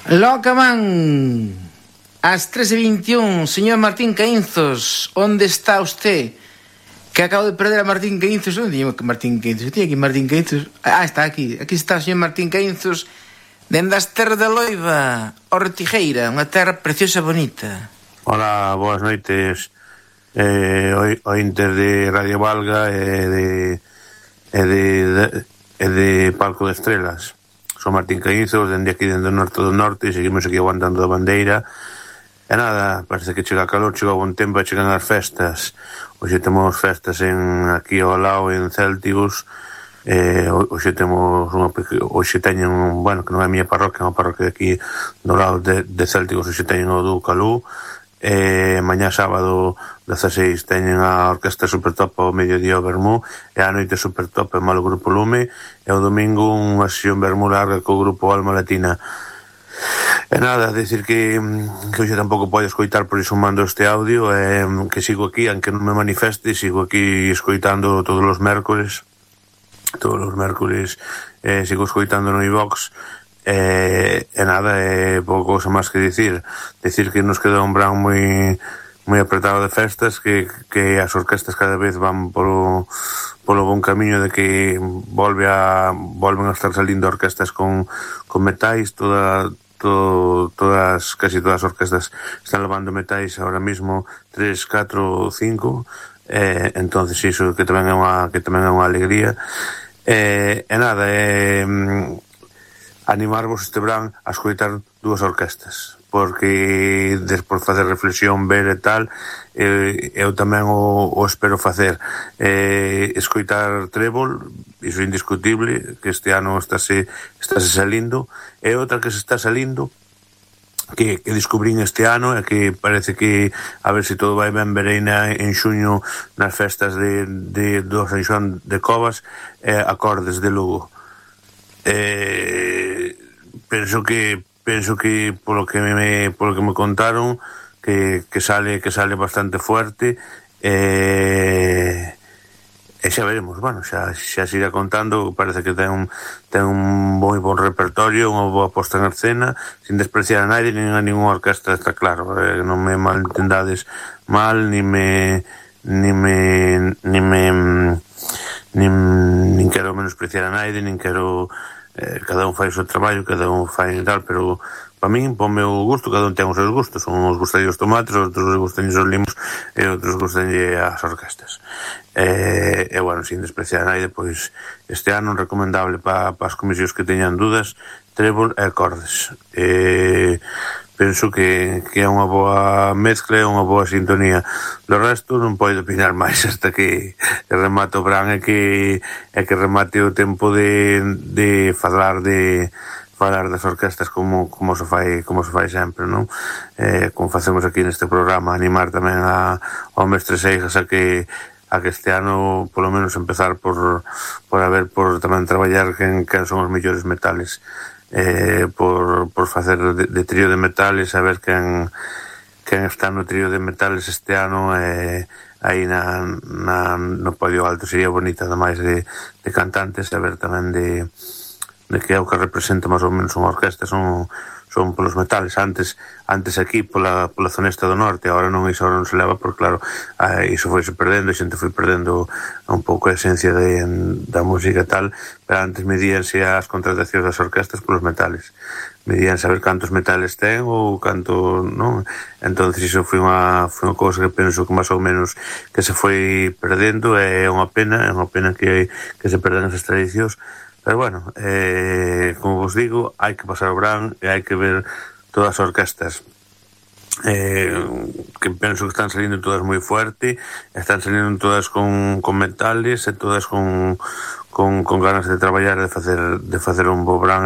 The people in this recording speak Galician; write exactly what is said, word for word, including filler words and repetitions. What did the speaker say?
Locaman, ás tres e vinte e un, señor Martín Caínzos, onde está usted? Que acabo de perder a Martín Caínzos. Onde tiña Martín Caínzos? Que tiña aquí Martín Caínzos? Ah, está aquí. Aquí está o señor Martín Caínzos, dende as terras de Loiva, Ortigueira, unha terra preciosa e bonita. Hola, boas noites, eh, ointes de Radio Valga e de, e de, de, e de Palco de Estrelas. Son Martín Caínzos, dende aquí, dende o norte do norte, e seguimos aquí aguantando a bandeira. E nada, parece que chega calor, chega bon tempo e chegan as festas. Hoxe temos festas en aquí ao lado, en Céltigos. Eh, hoxe temos unha, hoxe teñen, bueno, que non é a miña parroquia, é unha parroquia aquí do lado de, de Céltigos. Hoxe teñen o do Calú. Eh, mañá sábado dezaseis teñen a Orquesta Supertop ao mediodía o Bermú, e a noite Supertop e malo Grupo Lume, e o domingo unha sesión Bermú larga co Grupo Alma Latina. E nada, decir que, que hoxe tampouco pode escoitar, por iso mando este audio, eh, que sigo aquí, aunque non me manifeste, sigo aquí escoitando todos os mércores, todos os mércores, eh, sigo escoitando no iVox. E, e nada, é pouco cousa máis que dicir dicir que nos queda un brán moi moi apretado de festas, que, que as orquestas cada vez van polo, polo bon camiño de que volve a volven a estar salindo orquestas con, con metais. Toda, todo, todas, casi todas as orquestas están levando metais ahora mismo, tres, catro, cinco, eh, entonces iso que tamén é unha, que tamén é unha alegría. E, e nada, é animarvos este verán a escoitar dúas orquestas, porque despois facer reflexión, ver e tal, eh, eu tamén o, o espero facer. Eh, escoitar Trébol, iso é indiscutible, que este ano estáse, estáse salindo, e outra que se está salindo, que, que descubrín este ano, e que parece que, a ver se todo vai ben, vereina en xuño nas festas de, de, do San Xoán de Covas, eh, Acordes de Lugo. Eh, penso que penso que polo que me polo que me contaron que, que sale que sale bastante fuerte, eh, e xa veremos, bueno, xa, xa se irá contando. Parece que ten un, ten un moi bon repertorio, unha boa posta en escena, sin despreciar a nadie, nin a ninguna orquesta, está claro, eh, non me malentendades mal, ni me ni me ni me nin, nin quero menospreciar a nadie, nin quero eh, cada un fai o seu traballo, cada un fai e tal, pero para min, para o meu gusto, cada un ten os seus gustos. Uns gustan os tomates, outros gustan os limos, e outros gustan as orquestas. E, e bueno, sin despreciar a nadie, pois este ano recomendable para pa as comisións que teñan dudas, Trébol e Acordes. E penso que, que é unha boa mezcla, é unha boa sintonía. Do resto non podo opinar máis hasta que remate o verán e que, e que remate o tempo de, de falar de falar das orquestas como, como se fai como se fai sempre, non? Eh, como facemos aquí neste programa, animar tamén a, ao mestre Seixas a que a que este ano, polo menos, empezar por por haber, por tamén traballar quen, quen son os mellores metales, eh, por, por facer de, de trío de metales, a ver quen, quen está no trío de metales este ano, eh, aí na, na, no podio alto. Sería bonita, ademais de, de cantantes, a ver tamén de, de que é o que representa máis ou menos unha orquesta, son, son polos metales. Antes antes aquí pola, pola zona esta do norte, agora non, iso non se leva, porque claro, eh, iso foi se perdendo, a xente foi perdendo un pouco a esencia de, da música e tal, pero antes medíanse as contratacións das orquestas polos metales, medían saber cantos metales ten ou canto, non? Entonces iso foi unha, foi unha cousa que penso que máis ou menos que se foi perdendo, e é unha pena, é unha pena que, que se perdan esas tradicións. Pero bueno, eh, como vos digo, hai que pasar o verán e hai que ver todas as orquestas, eh, que penso que están salindo todas moi fuerte, están salindo todas con, con metales, e todas con, con, con ganas de traballar, de facer, de facer un bo verán.